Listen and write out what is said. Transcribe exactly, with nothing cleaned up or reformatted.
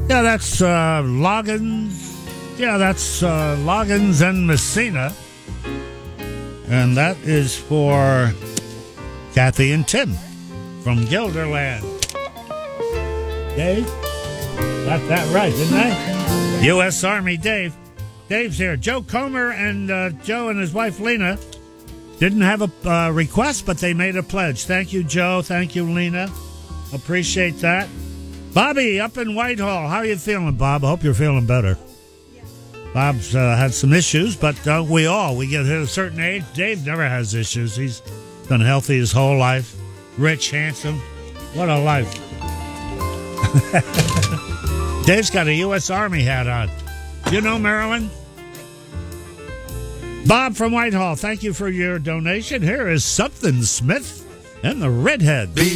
Yeah, that's uh, Loggins. Yeah, that's uh, Loggins and Messina. And that is for Kathy and Tim from Gilderland. Dave? Got that right, didn't I? U S Army Dave. Dave's here. Joe Comer and uh, Joe and his wife Lena didn't have a uh, request, but they made a pledge. Thank you, Joe. Thank you, Lena. Appreciate that. Bobby up in Whitehall. How are you feeling, Bob? I hope you're feeling better. Bob's uh, had some issues, but uh, we all, we get hit a certain age. Dave never has issues. He's been healthy his whole life. Rich, handsome. What a life. Dave's got a U S Army hat on. You know, Marilyn? Bob from Whitehall, thank you for your donation. Here is Something Smith and the Redhead. Be